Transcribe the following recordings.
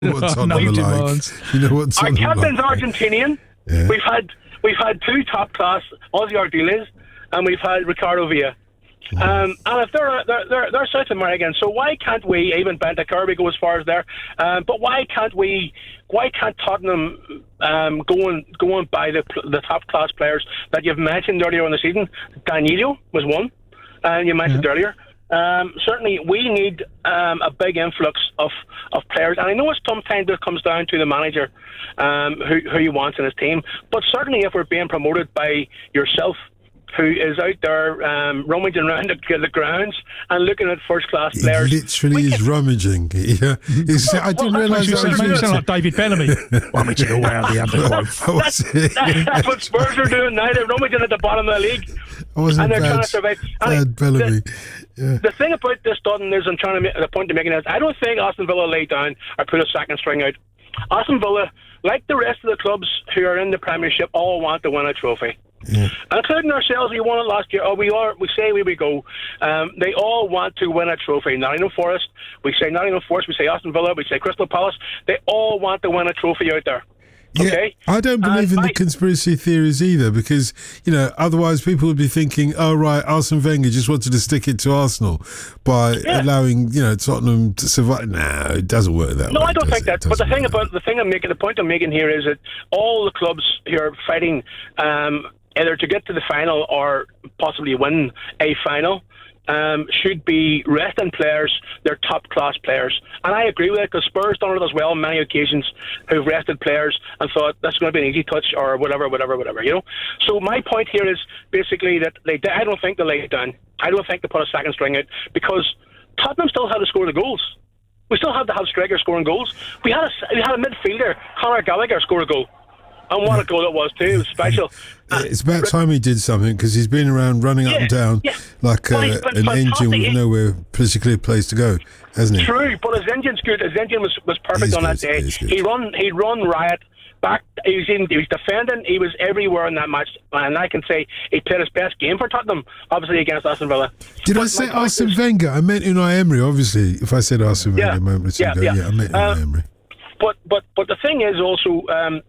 What's on the like? You know what's our on captain's like? Argentinian. Yeah. We've had two top class Aussie Ardiles, and we've had Ricardo Villa. And if they're South American, so why can't we, even Bentancur, we go as far as there, but why can't Tottenham go and buy the top class players that you've mentioned earlier in the season? Danilo was one, and you mentioned earlier. Certainly we need a big influx of players, and I know sometimes it comes down to the manager who he wants in his team, but certainly if we're being promoted by yourself, who is out there rummaging around the grounds and looking at first-class players. He literally is rummaging. Yeah. I didn't realise that. You sound like David Bellamy. Rummaging around the underworld. That's what Spurs are doing now. They're rummaging at the bottom of the league. And they're trying to survive. Bad Bellamy. The thing about this, Dutton, is the point I'm making is I don't think Aston Villa lay down or put a second string out. Aston Villa, like the rest of the clubs who are in the Premiership, all want to win a trophy. Yeah. Including ourselves, we won it last year. We say we go. They all want to win a trophy. Nottingham Forest, we say Nottingham Forest, we say Aston Villa, we say Crystal Palace. They all want to win a trophy out there. Okay? Yeah, I don't believe in the conspiracy theories either, because otherwise people would be thinking, oh right, Arsene Wenger just wanted to stick it to Arsenal by allowing Tottenham to survive. No, it doesn't work that way. No, I don't think that. But the point I'm making here is that all the clubs who are fighting either to get to the final or possibly win a final should be resting players, they're top class players. And I agree with it, because Spurs done it as well on many occasions, who've rested players and thought that's going to be an easy touch or whatever. So my point here is basically that I don't think they laid it down. I don't think they put a second string out, because Tottenham still had to score the goals. We still had to have strikers scoring goals. We had a midfielder, Conor Gallagher, score a goal. And what a goal it was too. It was special. It's about time he did something, because he's been around running up and down like an engine with nowhere particularly place to go, hasn't he? True, but his engine's good. His engine was perfect on that day. He'd run riot back. He was defending. He was everywhere in that match, and I can say he played his best game for Tottenham, obviously against Aston Villa. Did I say Arsene Wenger? I meant Unai Emery. Obviously, if I said Arsene Wenger a moment ago, I meant Unai Emery. But the thing is also,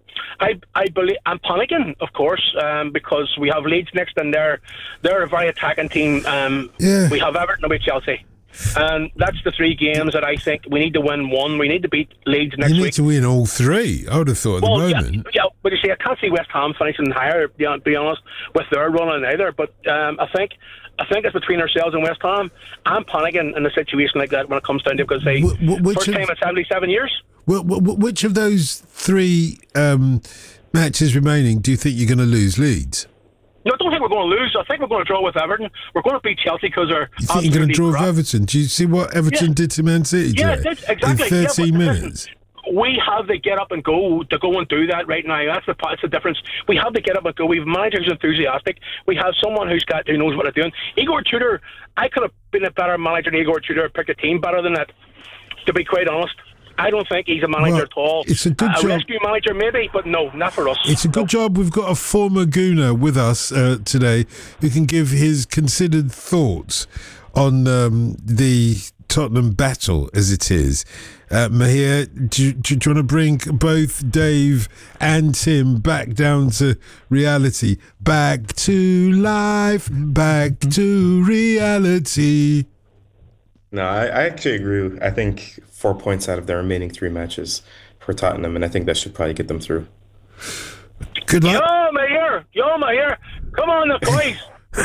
I believe, and Ponigan, of course, because we have Leeds next, and they're a very attacking team. We have Everton and we have Chelsea. And that's the three games that I think we need to win one. We need to beat Leeds next week. You need to win all three, I would have thought, at the moment. Yeah, but you see, I can't see West Ham finishing higher, to be honest, with their run either. But I think it's between ourselves and West Ham and Ponigan in a situation like that when it comes down to it, because first time in 77 years. Which of those three matches remaining do you think you're going to lose? Leeds? No, I don't think we're going to lose. I think we're going to draw with Everton. We're going to beat Chelsea because they're. You think you're going to draw with Everton? Do you see what Everton did to Man City? Exactly. In 13 minutes. We have to get up and go and do that right now. That's the difference. We have to get up and go. We've managers enthusiastic. We have someone who knows what they're doing. Igor Tudor, I could have been a better manager than Igor Tudor. Picked a team better than that, to be quite honest. I don't think he's a manager at all. It's a good job. Rescue manager maybe, but no, not for us. It's a good job we've got a former Gooner with us today who can give his considered thoughts on the Tottenham battle as it is. Mahir, do you want to bring both Dave and Tim back down to reality? Back to life, back to reality. No, I actually agree. I think 4 points out of their remaining three matches for Tottenham, and I think that should probably get them through. Good luck. Yo, Mahir. Come on, the boys.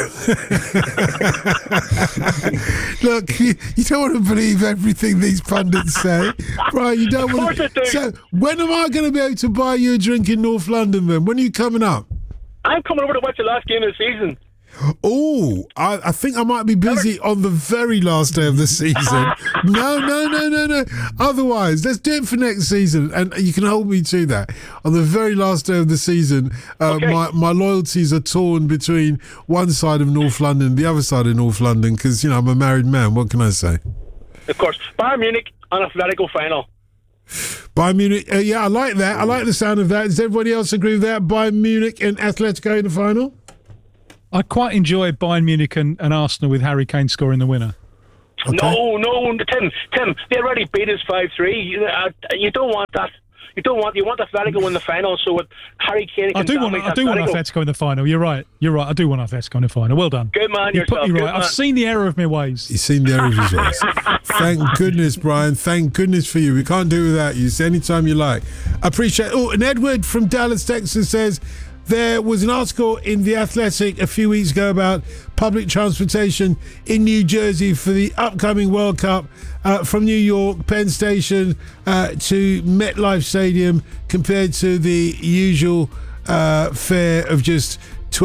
Look, you don't want to believe everything these pundits say. Right, you don't want to. So, when am I going to be able to buy you a drink in North London then? When are you coming up? I'm coming over to watch the last game of the season. Oh, I think I might be busy on the very last day of the season. No. Otherwise, let's do it for next season, and you can hold me to that. On the very last day of the season, my loyalties are torn between one side of North London and the other side of North London, because, I'm a married man. What can I say? Of course. Bayern Munich on Atletico final. Bayern Munich, I like that. I like the sound of that. Does everybody else agree with that? Bayern Munich and Atletico in the final? I quite enjoy Bayern Munich and Arsenal with Harry Kane scoring the winner. Okay? No, Tim, they already beat us 5-3. You don't want that. You want Atletico in the final, so with Harry Kane. I do want Atletico in the final. You're right. I do want Atletico in the final. Well done. Good man, you yourself. Put me right. Man. I've seen the error of my ways. You've seen the error of his ways. Thank goodness, Brian. Thank goodness for you. We can't do without you. So anytime you like. I appreciate. Oh, and Edward from Dallas, Texas says there was an article in The Athletic a few weeks ago about public transportation in New Jersey for the upcoming World Cup from New York, Penn Station to MetLife Stadium compared to the usual fare of just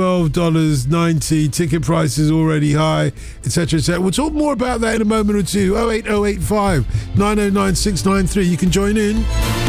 $12.90. Ticket prices already high, etc., etc. We'll talk more about that in a moment or two. 08085 909 693. You can join in.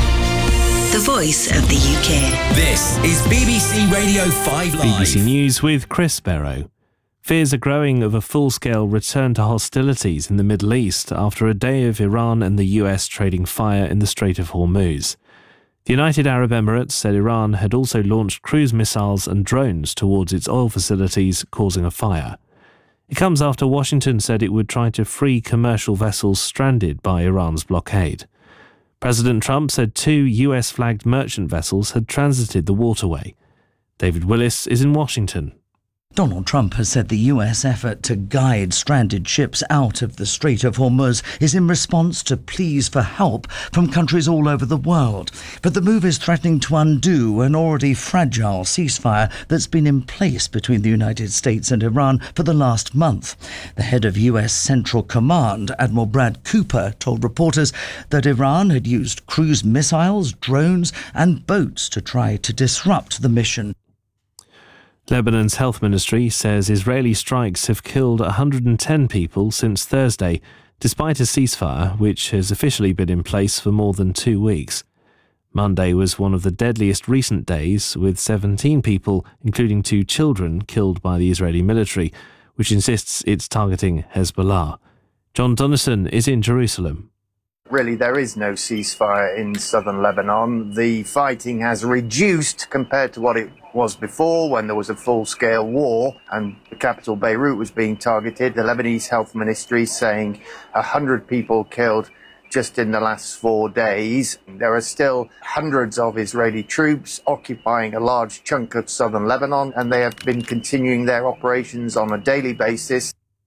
The voice of the UK. This is BBC Radio 5 Live. BBC News with Chris Barrow. Fears are growing of a full-scale return to hostilities in the Middle East after a day of Iran and the US trading fire in the Strait of Hormuz. The United Arab Emirates said Iran had also launched cruise missiles and drones towards its oil facilities, causing a fire. It comes after Washington said it would try to free commercial vessels stranded by Iran's blockade. President Trump said 2 US-flagged merchant vessels had transited the waterway. David Willis is in Washington. Donald Trump has said the US effort to guide stranded ships out of the Strait of Hormuz is in response to pleas for help from countries all over the world. But the move is threatening to undo an already fragile ceasefire that's been in place between the United States and Iran for the last month. The head of US Central Command, Admiral Brad Cooper, told reporters that Iran had used cruise missiles, drones and boats to try to disrupt the mission. Lebanon's health ministry says Israeli strikes have killed 110 people since Thursday, despite a ceasefire which has officially been in place for more than 2 weeks. Monday was one of the deadliest recent days, with 17 people, including 2 children, killed by the Israeli military, which insists it's targeting Hezbollah. John Donnison is in Jerusalem. Really, there is no ceasefire in southern Lebanon. The fighting has reduced compared to what it was before, when there was a full-scale war and the capital Beirut was being targeted. The Lebanese Health Ministry saying 100 people killed just in the last 4 days. There are still hundreds of Israeli troops occupying a large chunk of southern Lebanon, and they have been continuing their operations on a daily basis.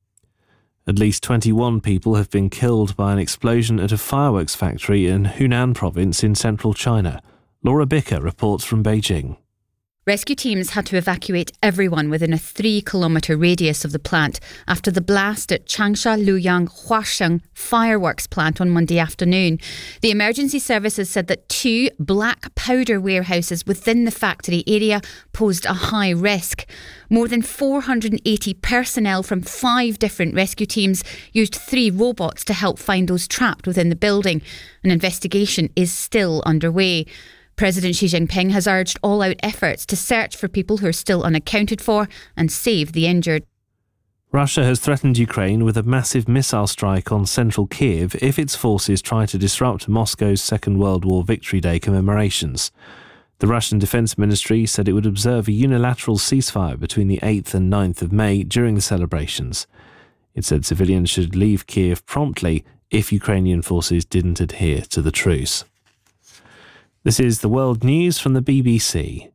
At least 21 people have been killed by an explosion at a fireworks factory in Hunan province in central China. Laura Bicker reports from Beijing. Rescue teams had to evacuate everyone within a 3-kilometre radius of the plant after the blast at Changsha Luyang Huasheng fireworks plant on Monday afternoon. The emergency services said that 2 black powder warehouses within the factory area posed a high risk. More than 480 personnel from 5 different rescue teams used 3 robots to help find those trapped within the building. An investigation is still underway. President Xi Jinping has urged all-out efforts to search for people who are still unaccounted for and save the injured. Russia has threatened Ukraine with a massive missile strike on central Kiev if its forces try to disrupt Moscow's Second World War Victory Day commemorations. The Russian Defense Ministry said it would observe a unilateral ceasefire between the 8th and 9th of May during the celebrations. It said civilians should leave Kiev promptly if Ukrainian forces didn't adhere to the truce. This is the World News from the BBC.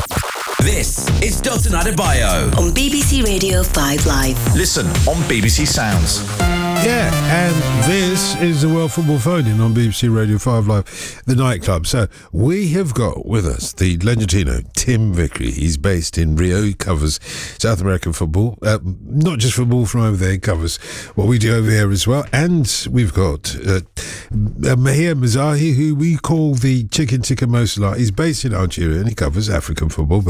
This is Dalton Adebayo on BBC Radio 5 Live. Listen on BBC Sounds. Yeah, and this is the World Football Phone-In on BBC Radio 5 Live, the nightclub. So we have got with us the Legendino, Tim Vickery. He's based in Rio. He covers South American football. Not just football from over there, he covers what we do over here as well. And we've got Mahir Mazahi, who we call the Chicken Tikka Mosala. He's based in Algeria and he covers African football.